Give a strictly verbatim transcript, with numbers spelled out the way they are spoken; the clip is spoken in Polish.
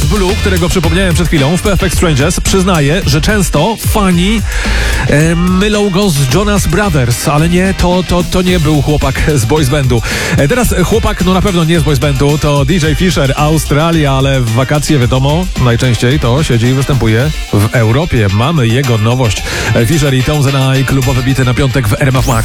Blue, którego przypomniałem przed chwilą w Perfect Strangers, przyznaje, że często fani e, mylą go z Jonas Brothers, ale nie, to, to, to nie był chłopak z boys bandu. E, teraz chłopak, no na pewno nie z boys bandu, to D J Fisher, Australia, ale w wakacje wiadomo, najczęściej to siedzi i występuje w Europie. Mamy jego nowość. Fisher i Townsend i klubowe bity na piątek w R M F Max.